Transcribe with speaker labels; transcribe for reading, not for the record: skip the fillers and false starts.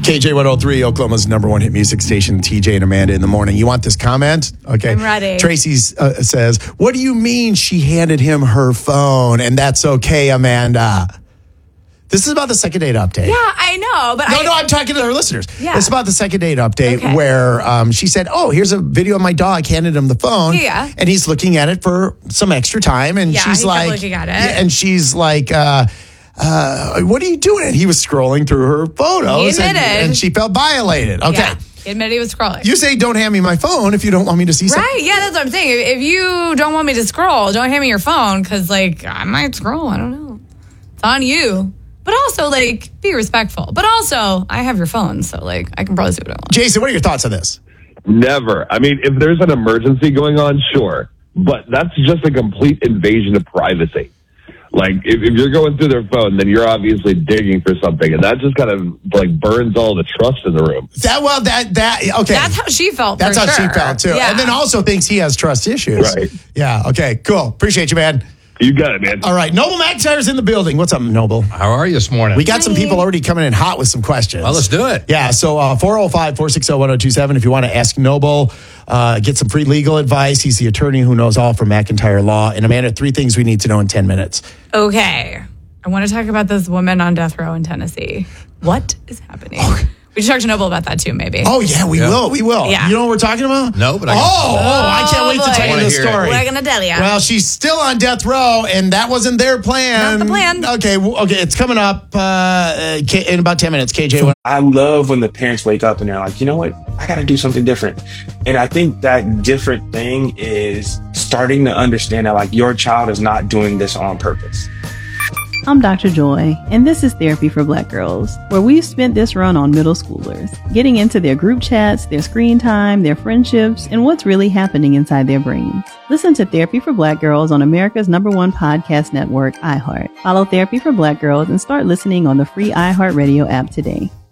Speaker 1: KJ103, Oklahoma's number one hit music station, TJ and Amanda in the morning. You want this comment? Okay.
Speaker 2: I'm ready.
Speaker 1: Tracy says, what do you mean she handed him her phone? And that's okay, Amanda. This is about the second date update.
Speaker 2: Yeah, I know. But
Speaker 1: No, I'm talking to our listeners.
Speaker 2: Yeah.
Speaker 1: It's about the second date update where she said, here's a video of my dog, handed him the phone.
Speaker 2: Yeah.
Speaker 1: And he's looking at it for some extra time. And she's
Speaker 2: he
Speaker 1: like,
Speaker 2: kept looking at it.
Speaker 1: Yeah, and she's like, what are you doing? And he was scrolling through her photos.
Speaker 2: He admitted.
Speaker 1: And she felt violated. Okay.
Speaker 2: Yeah, he admitted he was scrolling.
Speaker 1: You say, don't hand me my phone if you don't want me to see something.
Speaker 2: Right, yeah, that's what I'm saying. If you don't want me to scroll, don't hand me your phone because, I might scroll. I don't know. It's on you. But also, be respectful. But also, I have your phone, so, I can probably see what I want.
Speaker 1: Jason, what are your thoughts on this?
Speaker 3: Never. I mean, if there's an emergency going on, sure. But that's just a complete invasion of privacy. If you're going through their phone, then you're obviously digging for something. And that just kind of, burns all the trust in the room.
Speaker 1: Okay.
Speaker 2: That's how she felt,
Speaker 1: That's how she felt, too.
Speaker 2: Yeah.
Speaker 1: And then also thinks he has trust issues.
Speaker 3: Right.
Speaker 1: Yeah, okay, cool. Appreciate you, man.
Speaker 3: You got it, man.
Speaker 1: All right, Noble McIntyre's in the building. What's up, Noble?
Speaker 4: How are you this morning?
Speaker 1: We got some people already coming in hot with some questions.
Speaker 4: Well, let's do it.
Speaker 1: Yeah, so 405-460-1027 if you want to ask Noble, get some free legal advice. He's the attorney who knows all from McIntyre Law. And Amanda, 3 things we need to know in 10 minutes.
Speaker 2: Okay. I want to talk about this woman on death row in Tennessee. What is happening? We should talk to Noble about that too, maybe.
Speaker 1: Oh, yeah, we will. We will.
Speaker 2: Yeah.
Speaker 1: You know what we're talking about?
Speaker 4: No, but I
Speaker 1: I can't wait to tell you the story.
Speaker 2: We're going to tell you.
Speaker 1: Well, she's still on death row, and that wasn't their plan.
Speaker 2: Not the plan.
Speaker 1: Okay, it's coming up in about 10 minutes. KJ.
Speaker 5: I love when the parents wake up and they're like, you know what? I got to do something different. And I think that different thing is starting to understand that your child is not doing this on purpose.
Speaker 6: I'm Dr. Joy, and this is Therapy for Black Girls, where we've spent this run on middle schoolers, getting into their group chats, their screen time, their friendships, and what's really happening inside their brains. Listen to Therapy for Black Girls on America's #1 podcast network, iHeart. Follow Therapy for Black Girls and start listening on the free iHeartRadio app today.